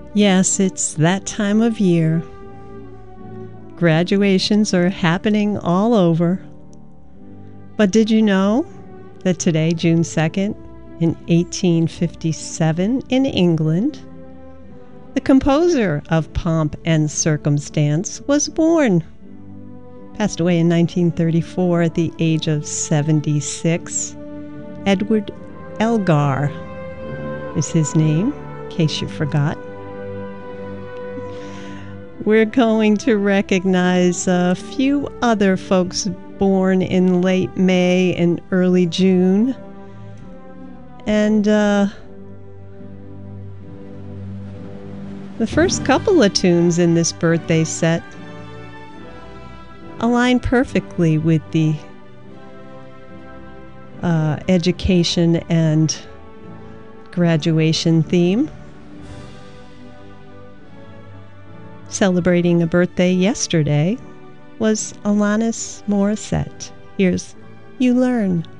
Yes, it's that time of year. Graduations are happening all over. But did you know that today, June 2nd, in 1857, in England, the composer of Pomp and Circumstance was born? Passed away in 1934 at the age of 76. Edward Elgar is his name, in case you forgot. We're going to recognize a few other folks born in late May and early June. And the first couple of tunes in this birthday set align perfectly with the education and graduation theme. Celebrating a birthday yesterday was Alanis Morissette. Here's You Learn.